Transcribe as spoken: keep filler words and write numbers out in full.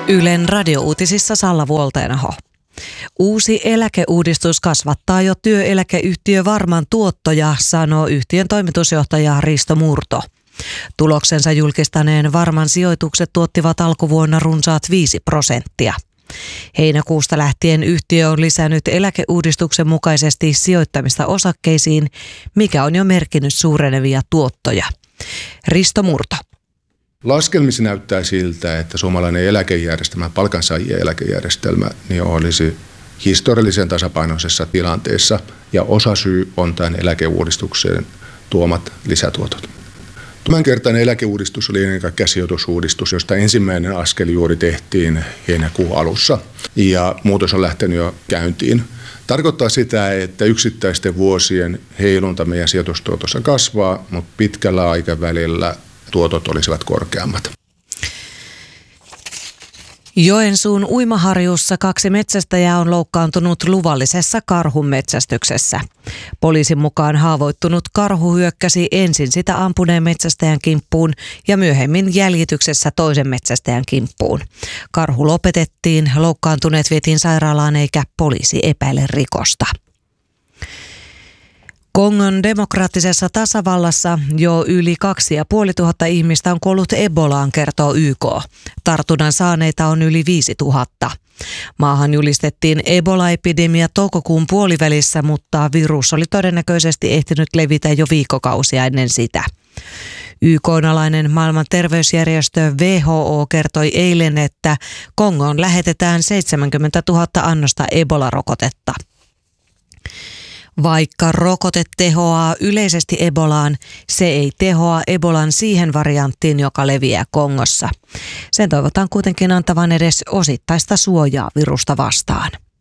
Ylen radiouutisissa Salla Vuolteenaho. Uusi eläkeuudistus kasvattaa jo työeläkeyhtiö Varman tuottoja, sanoo yhtiön toimitusjohtaja Risto Murto. Tuloksensa julkistaneen Varman sijoitukset tuottivat alkuvuonna runsaat viisi prosenttia. Heinäkuusta lähtien yhtiö on lisännyt eläkeuudistuksen mukaisesti sijoittamista osakkeisiin, mikä on jo merkinnyt suurenevia tuottoja. Risto Murto. Laskelmissa näyttää siltä, että suomalainen eläkejärjestelmä, palkansaajien eläkejärjestelmä, niin olisi historiallisen tasapainoisessa tilanteessa ja osasyy on tämän eläkeuudistuksen tuomat lisätuotot. Tämänkertainen eläkeuudistus oli ennen kaikkea sijoitusuudistus, josta ensimmäinen askel juuri tehtiin heinäkuun alussa ja muutos on lähtenyt jo käyntiin. Tarkoittaa sitä, että yksittäisten vuosien heilunta meidän sijoitustuotossa kasvaa, mutta pitkällä aikavälillä tuotot olisivat korkeammat. Joensuun uimaharjussa kaksi metsästäjää on loukkaantunut luvallisessa karhunmetsästyksessä. Poliisin mukaan haavoittunut karhu hyökkäsi ensin sitä ampuneen metsästäjän kimppuun ja myöhemmin jäljityksessä toisen metsästäjän kimppuun. Karhu lopetettiin, loukkaantuneet vietiin sairaalaan eikä poliisi epäile rikosta. Kongon demokraattisessa tasavallassa jo yli kaksi ja puoli tuhatta ihmistä on kuollut Ebolaan, kertoo Y K. Tartunnan saaneita on yli viisi tuhatta. Maahan julistettiin Ebola-epidemia toukokuun puolivälissä, mutta virus oli todennäköisesti ehtinyt levitä jo viikkokausia ennen sitä. Y K-alainen maailman terveysjärjestö W H O kertoi eilen, että Kongoon lähetetään seitsemänkymmentätuhatta annosta Ebola-rokotetta. Vaikka rokote tehoaa yleisesti Ebolaan, se ei tehoa Ebolan siihen varianttiin, joka leviää Kongossa. Sen toivotaan kuitenkin antavan edes osittaista suojaa virusta vastaan.